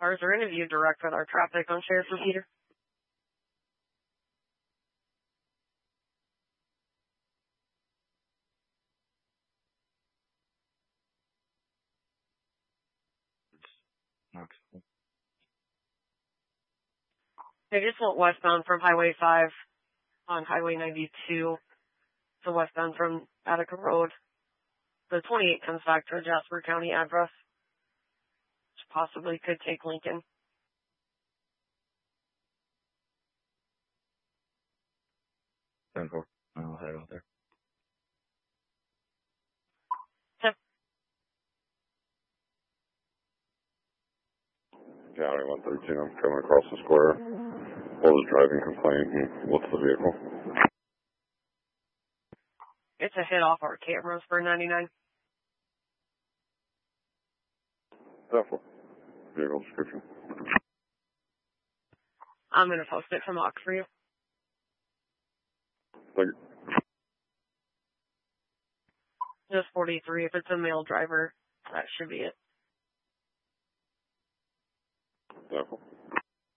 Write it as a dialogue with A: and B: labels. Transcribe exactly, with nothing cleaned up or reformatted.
A: Cars are interviewed direct with our traffic on Sheriff Repeater.
B: Knoxville.
A: They just went westbound from Highway five on Highway ninety-two. So westbound from Attica Road. The twenty-eight comes back to a Jasper County address. Which possibly could take Lincoln.
B: ten four. I'll head out there.
A: Yep.
C: County one thirteen, I'm coming across the square. What was driving complaint and what's the vehicle?
A: It's a hit off our cameras for ninety-nine.
C: ten four. Vehicle description.
A: I'm going to post it from Ox for you.
C: Thank you.
A: Just forty-three. If it's a male driver, that should be it.
C: ten four.